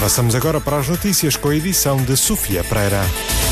Avançamos agora para as notícias com a edição de Sofia Pereira.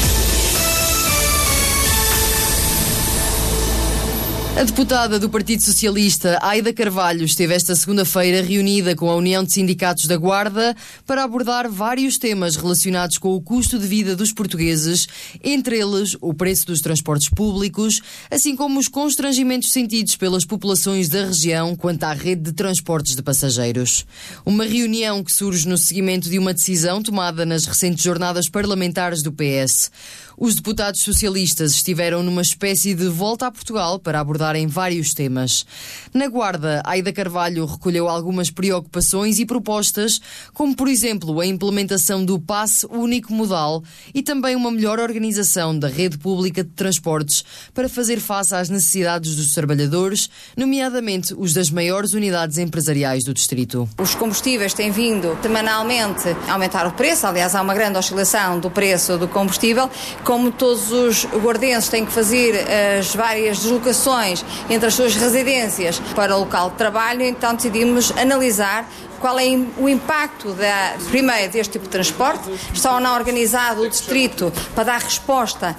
A deputada do Partido Socialista, Aida Carvalho, esteve esta segunda-feira reunida com a União de Sindicatos da Guarda para abordar vários temas relacionados com o custo de vida dos portugueses, entre eles o preço dos transportes públicos, assim como os constrangimentos sentidos pelas populações da região quanto à rede de transportes de passageiros. Uma reunião que surge no seguimento de uma decisão tomada nas recentes jornadas parlamentares do PS. Os deputados socialistas estiveram numa espécie de volta a Portugal para abordarem vários temas. Na Guarda, Aida Carvalho recolheu algumas preocupações e propostas, como, por exemplo, a implementação do passe único modal e também uma melhor organização da rede pública de transportes para fazer face às necessidades dos trabalhadores, nomeadamente os das maiores unidades empresariais do distrito. Os combustíveis têm vindo semanalmente a aumentar o preço, aliás, há uma grande oscilação do preço do combustível. Como todos os guardenses têm que fazer as várias deslocações entre as suas residências para o local de trabalho, então decidimos analisar qual é o impacto, primeiro, deste tipo de transporte, está ou não organizado o distrito para dar resposta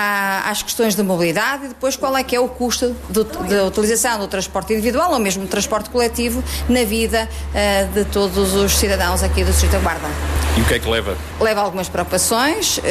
às questões de mobilidade e depois qual é que é o custo da utilização do transporte individual ou mesmo do transporte coletivo na vida de todos os cidadãos aqui do distrito da Guarda. E o que é que leva? Leva algumas preocupações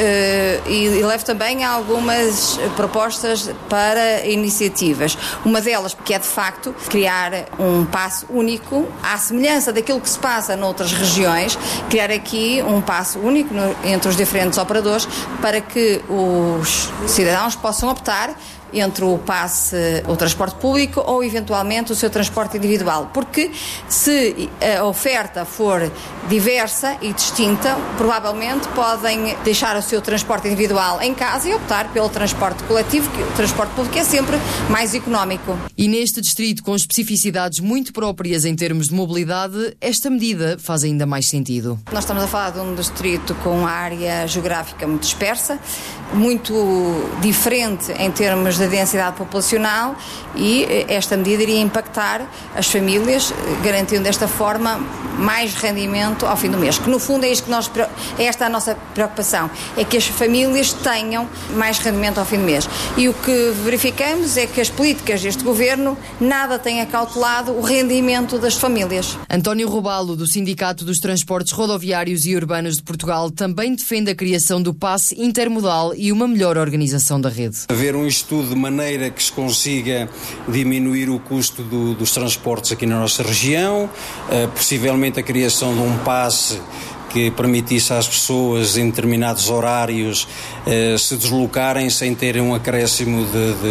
e leva também algumas propostas para iniciativas. Uma delas, que é de facto criar um passe único à semelhança daquilo que se passa noutras regiões, criar aqui um passe único entre os diferentes operadores para que os cidadãos possam optar entre o passe, o transporte público ou eventualmente o seu transporte individual, porque se a oferta for diversa e distinta, provavelmente podem deixar o seu transporte individual em casa e optar pelo transporte coletivo, que o transporte público é sempre mais económico. E neste distrito com especificidades muito próprias em termos de mobilidade, esta medida faz ainda mais sentido. Nós estamos a falar de um distrito com área geográfica muito dispersa, muito diferente em termos de densidade populacional e esta medida iria impactar as famílias, garantindo desta forma mais rendimento ao fim do mês, que no fundo é isto que esta é a nossa preocupação, é que as famílias tenham mais rendimento ao fim do mês. E o que verificamos é que as políticas deste governo nada têm acautelado o rendimento das famílias. António Robalo, do Sindicato dos Transportes Rodoviários e Urbanos de Portugal, também defende a criação do passe intermodal e uma melhor organização da rede. Haver um estudo de maneira que se consiga diminuir o custo dos transportes aqui na nossa região, possivelmente a criação de um passe que permitisse às pessoas em determinados horários se deslocarem sem terem um acréscimo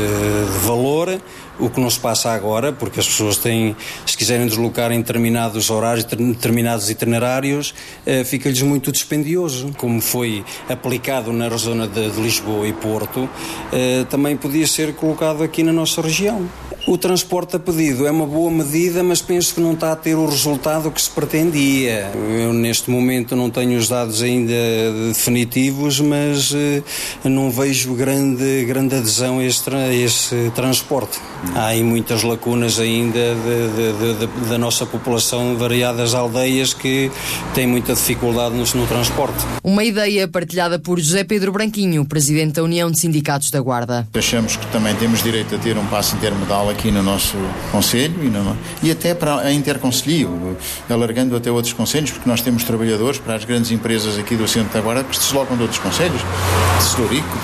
de valor, o que não se passa agora, porque as pessoas têm, se quiserem deslocar em determinados horários, determinados itinerários, fica-lhes muito dispendioso. Como foi aplicado na zona de Lisboa e Porto, também podia ser colocado aqui na nossa região. O transporte a pedido é uma boa medida, mas penso que não está a ter o resultado que se pretendia. Eu, neste momento, não tenho os dados ainda definitivos, mas não vejo grande adesão a esse transporte. Há aí muitas lacunas ainda da nossa população, variadas aldeias que têm muita dificuldade no transporte. Uma ideia partilhada por José Pedro Branquinho, presidente da União de Sindicatos da Guarda. Achamos que também temos direito a ter um passe intermodal aqui no nosso concelho e até para a interconcelho, alargando até outros concelhos, porque nós temos trabalhadores para as grandes empresas aqui do centro da Guarda que se deslocam de outros concelhos, de Celurico,